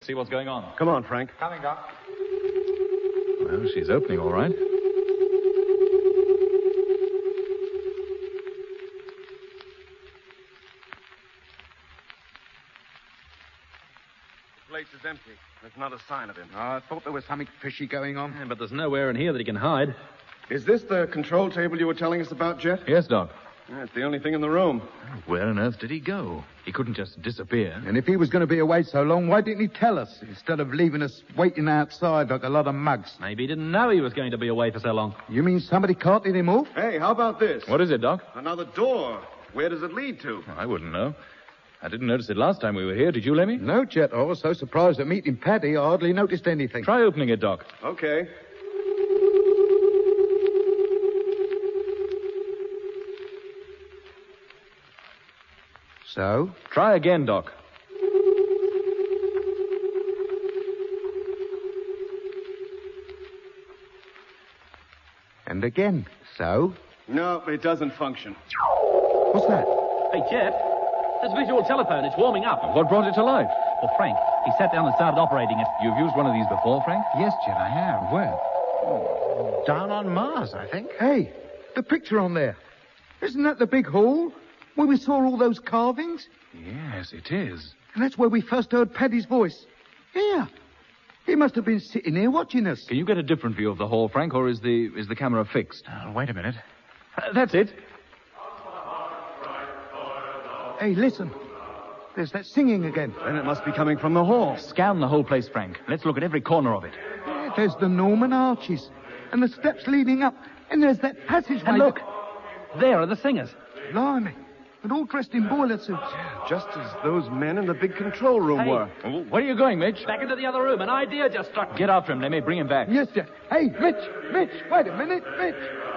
see what's going on. Come on, Frank. Coming, Doc. Well, she's opening all right. The place is empty. There's not a sign of him. Oh, I thought there was something fishy going on. Yeah, but there's nowhere in here that he can hide. Is this the control table you were telling us about, Jet? Yes, Doc. Yeah, it's the only thing in the room. Where on earth did he go? He couldn't just disappear. And if he was going to be away so long, why didn't he tell us instead of leaving us waiting outside like a lot of mugs? Maybe he didn't know he was going to be away for so long. You mean somebody carted him off? Hey, how about this? What is it, Doc? Another door. Where does it lead to? I wouldn't know. I didn't notice it last time we were here. Did you, Lemmy? No, Jet. I was so surprised at meeting Paddy, I hardly noticed anything. Try opening it, Doc. Okay. So? Try again, Doc. And again. So? No, it doesn't function. What's that? Hey, Jeff, this visual telephone, it's warming up. What brought it to life? Well, Frank, he sat down and started operating it. You've used one of these before, Frank? Yes, Jet, I have. Where? Down on Mars, I think. Hey, the picture on there. Isn't that the big hall where we saw all those carvings? Yes, it is. And that's where we first heard Paddy's voice. Here. He must have been sitting here watching us. Can you get a different view of the hall, Frank, or is the camera fixed? Wait a minute. That's it. Hey, listen. There's that singing again. Then it must be coming from the hall. Scan the whole place, Frank. Let's look at every corner of it. Yeah, there's the Norman arches and the steps leading up. And there's that passageway. And look, there are the singers. Blimey. And all dressed in boiler suits. Just as those men in the big control room Hey. were. Where are you going, Mitch? Back into the other room. An idea just struck me. Get after him, Lemmy. Bring him back. Yes, sir. Hey, Mitch, wait a minute, Mitch.